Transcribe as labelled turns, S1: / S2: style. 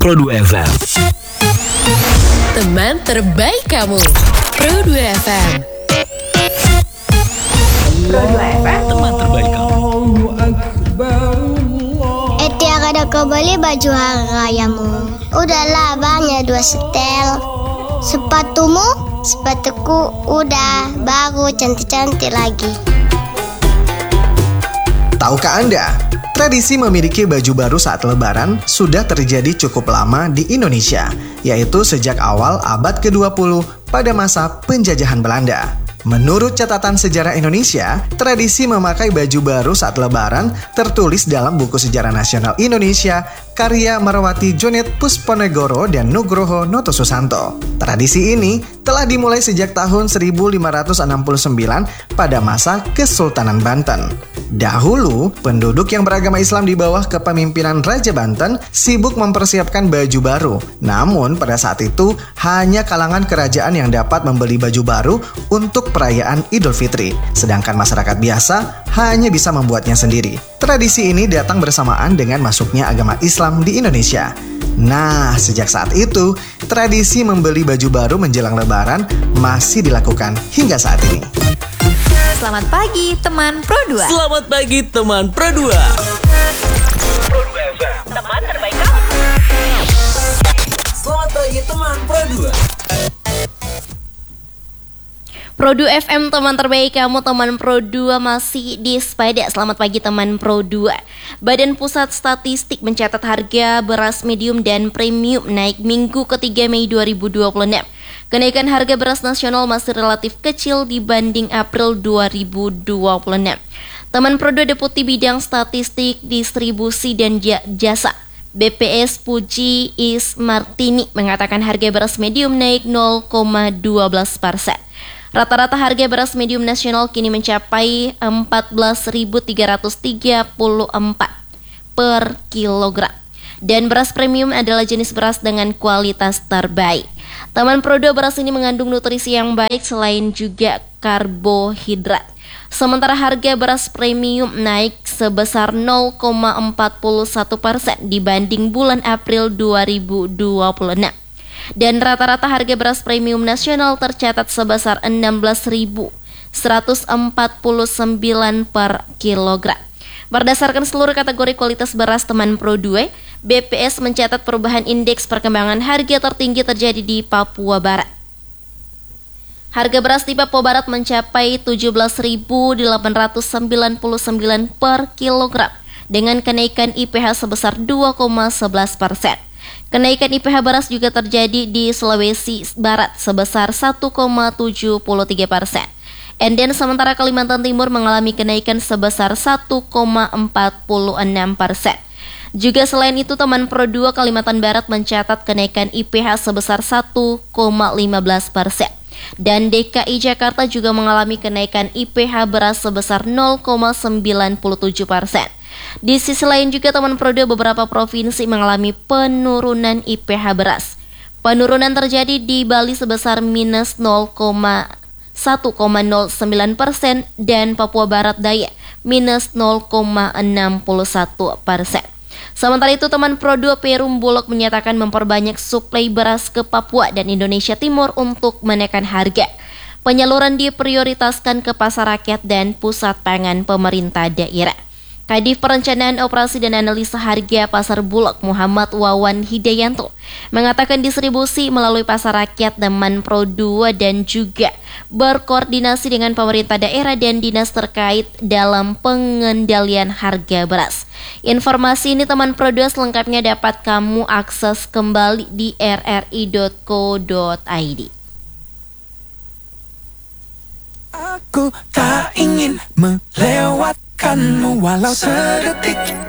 S1: Pro2 FM.
S2: Teman terbaik kamu, Pro2 FM.
S3: Pro2 FM,
S1: Teman terbaik kamu.
S4: Tiap ada kau beli baju hari rayamu. Udahlah abangnya 2 setel. Sepatuku udah baru cantik-cantik lagi.
S5: Tahukah Anda, tradisi memiliki baju baru saat Lebaran sudah terjadi cukup lama di Indonesia, yaitu sejak awal abad ke-20 pada masa penjajahan Belanda. Menurut catatan sejarah Indonesia, tradisi memakai baju baru saat Lebaran tertulis dalam buku Sejarah Nasional Indonesia karya Marawati Jonet Pusponegoro dan Nugroho Noto Susanto. Tradisi ini telah dimulai sejak tahun 1569 pada masa Kesultanan Banten. Dahulu, penduduk yang beragama Islam di bawah kepemimpinan Raja Banten sibuk mempersiapkan baju baru. Namun, pada saat itu, hanya kalangan kerajaan yang dapat membeli baju baru untuk perayaan Idul Fitri. Sedangkan masyarakat biasa hanya bisa membuatnya sendiri. Tradisi ini datang bersamaan dengan masuknya agama Islam di Indonesia. Nah, sejak saat itu, tradisi membeli baju baru menjelang Lebaran masih dilakukan hingga saat ini.
S3: selamat pagi teman Pro2.
S1: Selamat pagi teman Pro2.
S6: Pro2 FM,
S3: Teman terbaik kamu.
S6: selamat pagi teman Pro2.
S2: Pro2 FM, teman terbaik kamu, teman Pro2 masih di sepeda. Selamat pagi teman Pro2. Badan Pusat Statistik mencatat harga beras medium dan premium naik minggu ketiga Mei 2026. Kenaikan harga beras nasional masih relatif kecil dibanding April 2026. Teman Pro2 Deputi Bidang Statistik, Distribusi dan Jasa BPS Puji Ismartini mengatakan harga beras medium naik 0,12%. Rata-rata harga beras medium nasional kini mencapai 14.334 per kilogram. Dan beras premium adalah jenis beras dengan kualitas terbaik. Teman Pro2, beras ini mengandung nutrisi yang baik selain juga karbohidrat. Sementara harga beras premium naik sebesar 0,41% dibanding bulan April 2026. Dan rata-rata harga beras premium nasional tercatat sebesar 16.149 per kilogram. Berdasarkan seluruh kategori kualitas beras teman Pro2, BPS mencatat perubahan indeks perkembangan harga tertinggi terjadi di Papua Barat. Harga beras di Papua Barat mencapai 17.899 per kilogram dengan kenaikan IPH sebesar 2,11%. Kenaikan IPH beras juga terjadi di Sulawesi Barat sebesar 1,73%. Dan sementara Kalimantan Timur mengalami kenaikan sebesar 1,46%. Juga selain itu, teman Pro2, Kalimantan Barat mencatat kenaikan IPH sebesar 1,15%. Dan DKI Jakarta juga mengalami kenaikan IPH beras sebesar 0,97%. Di sisi lain juga teman Pro2, beberapa provinsi mengalami penurunan IPH beras. Penurunan terjadi di Bali sebesar minus 1,09% dan Papua Barat Daya minus 0,61%. Sementara itu teman Pro2, Perum Bulog menyatakan memperbanyak suplai beras ke Papua dan Indonesia Timur untuk menekan harga. Penyaluran diprioritaskan ke pasar rakyat dan pusat pangan pemerintah daerah. Kadif Perencanaan Operasi dan Analisa Harga Pasar Bulog Muhammad Wawan Hidayanto mengatakan distribusi melalui pasar rakyat teman Pro2 dan juga berkoordinasi dengan pemerintah daerah dan dinas terkait dalam pengendalian harga beras. Informasi ini teman Pro2 selengkapnya dapat kamu akses kembali di rri.co.id.
S7: Aku tak ingin melewatkanmu walau sedetik.